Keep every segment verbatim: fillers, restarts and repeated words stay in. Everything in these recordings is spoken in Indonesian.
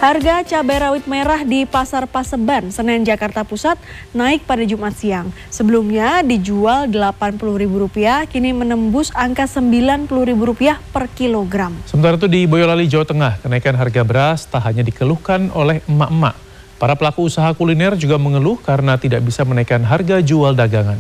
Harga cabai rawit merah di Pasar Paseban, Senen, Jakarta Pusat naik pada Jumat siang. Sebelumnya dijual delapan puluh ribu rupiah, kini menembus angka sembilan puluh ribu rupiah per kilogram. Sementara itu di Boyolali, Jawa Tengah, kenaikan harga beras tak hanya dikeluhkan oleh emak-emak. Para pelaku usaha kuliner juga mengeluh karena tidak bisa menaikkan harga jual dagangan.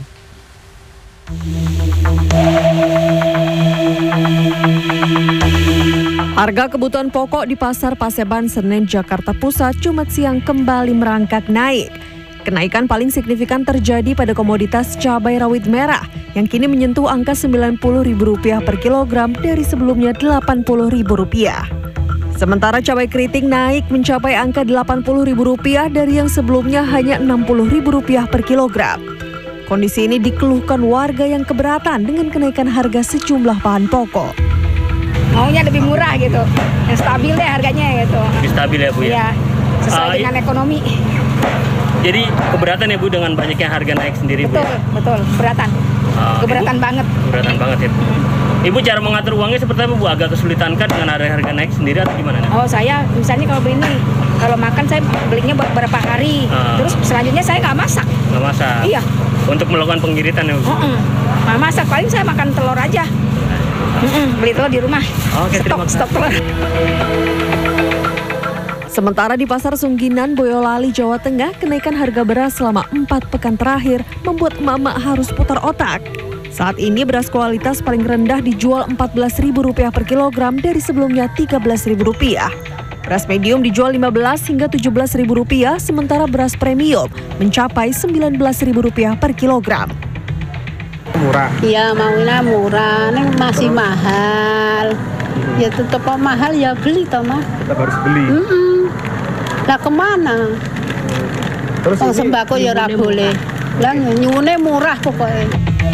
Harga kebutuhan pokok di Pasar Paseban, Senen, Jakarta Pusat Jumat siang kembali merangkak naik. Kenaikan paling signifikan terjadi pada komoditas cabai rawit merah yang kini menyentuh angka sembilan puluh ribu rupiah per kilogram dari sebelumnya delapan puluh ribu rupiah. Sementara cabai keriting naik mencapai angka delapan puluh ribu rupiah dari yang sebelumnya hanya enam puluh ribu rupiah per kilogram. Kondisi ini dikeluhkan warga yang keberatan dengan kenaikan harga sejumlah bahan pokok. Maunya lebih murah gitu, yang stabil deh harganya gitu. Lebih stabil ya Bu ya? Iya, sesuai uh, dengan ekonomi. Jadi keberatan ya Bu dengan banyaknya harga naik sendiri betul, Bu ya? Betul, keberatan. Uh, keberatan Ibu, banget. Keberatan banget ya Bu. Ibu cara mengatur uangnya seperti apa Bu? Agak kesulitan kan dengan harga-harga naik sendiri atau gimana? Oh saya misalnya kalau beli ini, kalau makan saya belinya beberapa hari, uh, terus selanjutnya saya nggak masak. Nggak masak? Iya. Untuk melakukan pengiritan ya Bu? Uh -uh. Nah, masak, paling saya makan telur aja. Mm-mm, beli telur di rumah. Oke, stok, stok telur. Sementara di Pasar Sungginan, Boyolali, Jawa Tengah, kenaikan harga beras selama empat pekan terakhir membuat emak-emak harus putar otak. Saat ini beras kualitas paling rendah dijual empat belas ribu rupiah per kilogram dari sebelumnya tiga belas ribu rupiah. Beras medium dijual lima belas hingga tujuh belas ribu rupiah, sementara beras premium mencapai sembilan belas ribu rupiah per kilogram. Murah. Iya maunya murah, ini masih Terus? mahal. Ya tetap mahal ya beli toh mah. Tetap harus beli. Mm -mm. Lah kemana? Terus oh, sembako ya ora boleh. Lah nyune murah pokoknya.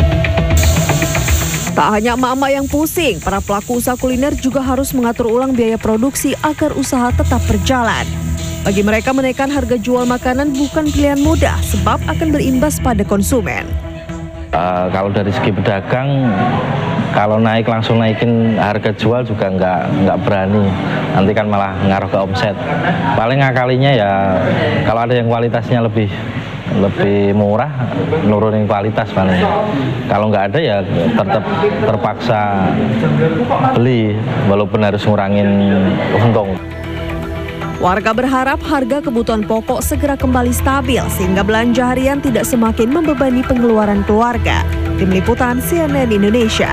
Tak hanya emak-emak yang pusing, para pelaku usaha kuliner juga harus mengatur ulang biaya produksi agar usaha tetap berjalan. Bagi mereka menaikkan harga jual makanan bukan pilihan mudah sebab akan berimbas pada konsumen. Uh, kalau dari segi pedagang, kalau naik langsung naikin harga jual juga nggak nggak berani, nanti kan malah ngaruh ke omset. Paling ngakalinya ya kalau ada yang kualitasnya lebih lebih murah, nurunin kualitas paling. Kalau nggak ada ya tetap terpaksa beli, walaupun harus ngurangin untung. Warga berharap harga kebutuhan pokok segera kembali stabil sehingga belanja harian tidak semakin membebani pengeluaran keluarga. Tim Liputan C N N Indonesia.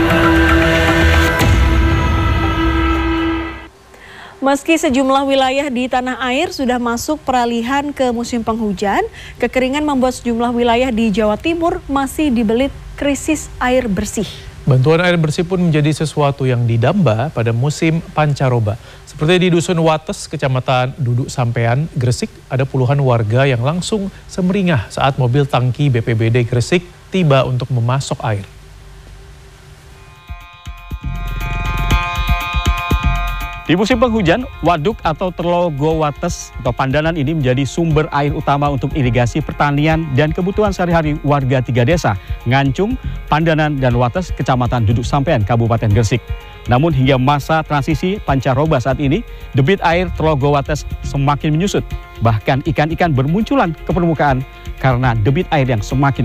Meski sejumlah wilayah di tanah air sudah masuk peralihan ke musim penghujan, kekeringan membuat sejumlah wilayah di Jawa Timur masih dibelit krisis air bersih. Bantuan air bersih pun menjadi sesuatu yang didamba pada musim pancaroba. Seperti di Dusun Wates, Kecamatan Duduk Sampean, Gresik, ada puluhan warga yang langsung semeringah saat mobil tangki B P B D Gresik tiba untuk memasok air. Di musim penghujan, waduk atau Telogo Wates atau Pandanan ini menjadi sumber air utama untuk irigasi pertanian dan kebutuhan sehari-hari warga tiga desa, Ngancung, Pandanan, dan Wates, Kecamatan Duduk Sampean, Kabupaten Gresik. Namun hingga masa transisi pancaroba saat ini, debit air Telogo Wates semakin menyusut. Bahkan ikan-ikan bermunculan ke permukaan karena debit air yang semakin